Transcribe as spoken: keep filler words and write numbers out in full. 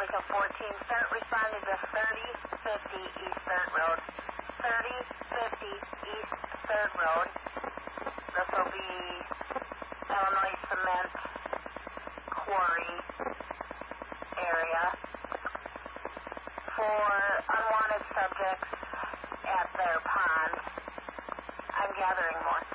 Echo fourteen, start responding to thirty fifty East third Road. thirty fifty East third Road. This will be Illinois Cement Quarry area for unwanted subjects at their pond. I'm gathering more.